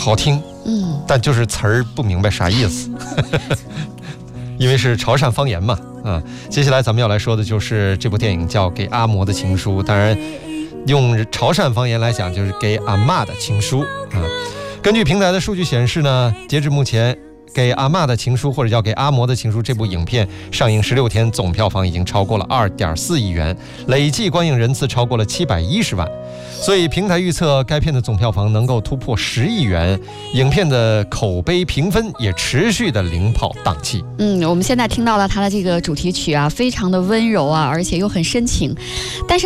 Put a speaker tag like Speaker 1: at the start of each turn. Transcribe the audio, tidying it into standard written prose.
Speaker 1: 好听，但就是词儿不明白啥意思，因为是潮汕方言嘛。接下来咱们要来说的就是这部电影叫《给阿嬷的情书》，当然用潮汕方言来讲就是给阿嬷的情书根据平台的数据显示呢，截至目前，给阿嬷的情书或者叫给阿嬷的情书这部影片上映16天，总票房已经超过了2.4亿元，累计观影人次超过了710万，所以平台预测该片的总票房能够突破10亿元，影片的口碑评分也持续的领跑档期。
Speaker 2: 我们现在听到了它的这个主题曲啊，非常的温柔啊，而且又很深情，但是